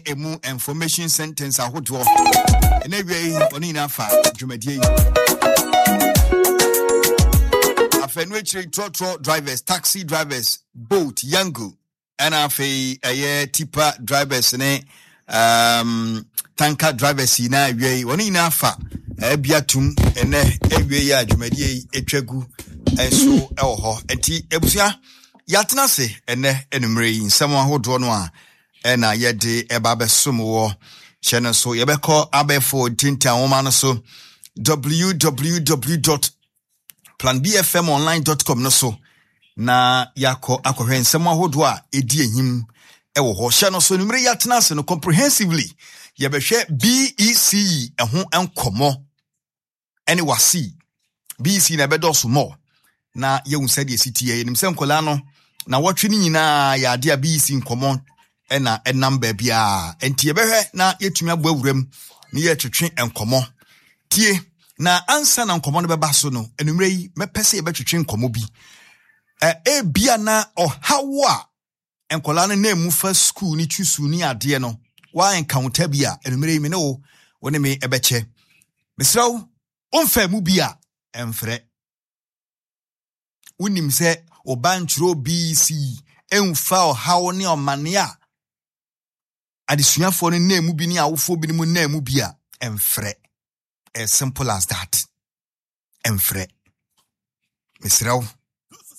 emu information sentence ahodo ene wie oni na fa dwumadie afenwe chiri trotro drivers, taxi drivers, boat, yango and afi tipa drivers ne tanker drivers na wie oni na fa biatum ene ewie ya dwumadie etwagu enso ewo enti ebusia yatena se ene enumre yi nsem ahodo no a ena yede eba besom wo chene so yebekọ abefo tinta woma no so www.planbfmonline.com no so na yakọ akọhwe nsem ahodo a edi ehim ewo ho chene so enumre yatena se no comprehensively yebehwe BEC eho enkomo ene wasi BEC na bedoso mo na yewu sade sitie nim se nkola no na wotwe ni nyina ya ade a BEC nkomo ena enamba bia enti yebehwe na yetumi abo awuram ni yetwetwe enkomo tie na ansa na nkomo no beba so no enumre yi mepese yebetwetwe nkomo bi bia na ohawo a enkola no na mu fa school ni twisu ni ade no wa encounter bia enumre yi me ne wo ne me ebeche mesraw onfa mu bia emfre unim se obanchuro BEC emfa ohawo ne omane a adesuafo no nemu bi ni awofo bi ni mu nemu bi a emfre as simple as that emfre mesraw